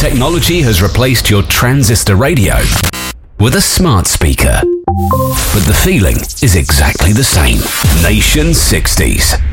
Technology has replaced your transistor radio with a smart speaker. But the feeling is exactly the same. Nation 60s.